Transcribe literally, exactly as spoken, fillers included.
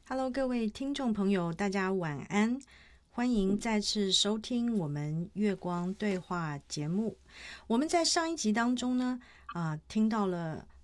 Hello，各位听众朋友，大家晚安，欢迎再次收听我们月光对话节目。我们在上一集当中呢，啊、听到了